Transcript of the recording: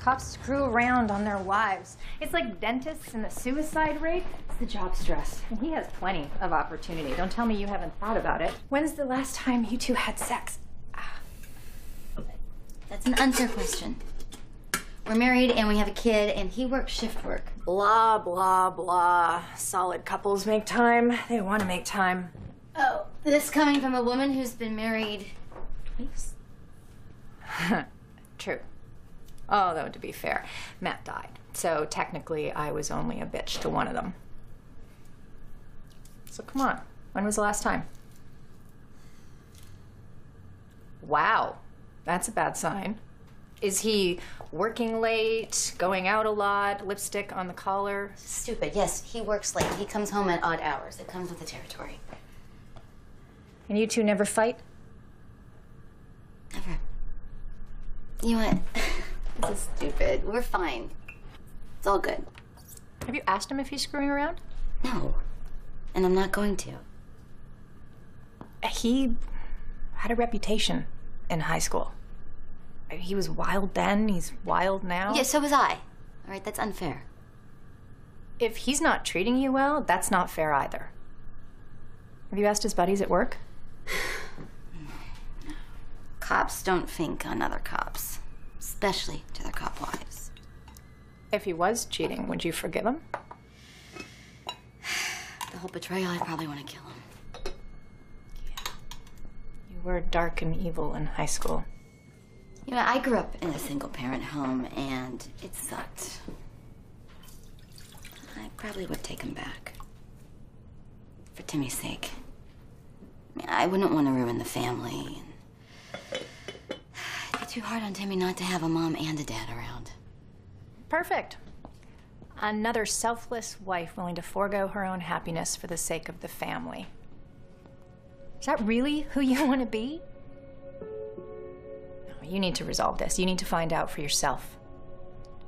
cops screw around on their wives. It's like dentists and the suicide rate. It's the job stress. And he has plenty of opportunity. Don't tell me you haven't thought about it. When's the last time you two had sex? That's an unfair question. We're married and we have a kid and he works shift work. Blah, blah, blah. Solid couples make time. They want to make time. Oh, this coming from a woman who's been married twice? True. Although, to be fair, Matt died. So technically, I was only a bitch to one of them. So come on. When was the last time? Wow. That's a bad sign. Is he working late, going out a lot, lipstick on the collar? Stupid. Yes, he works late. He comes home at odd hours. It comes with the territory. And you two never fight? Never. You know what? This is stupid. We're fine. It's all good. Have you asked him if he's screwing around? No. And I'm not going to. He had a reputation in high school. He was wild then, he's wild now. Yeah, so was I. All right, that's unfair. If he's not treating you well, that's not fair either. Have you asked his buddies at work? Cops don't think on other cops, especially to their cop wives. If he was cheating, would you forgive him? The whole betrayal, I'd probably want to kill him. Yeah. You were dark and evil in high school. You know, I grew up in a single-parent home, and it sucked. I probably would take him back. For Timmy's sake. I mean, I wouldn't want to ruin the family. It'd be too hard on Timmy not to have a mom and a dad around. Perfect. Another selfless wife willing to forego her own happiness for the sake of the family. Is that really who you want to be? You need to resolve this. You need to find out for yourself.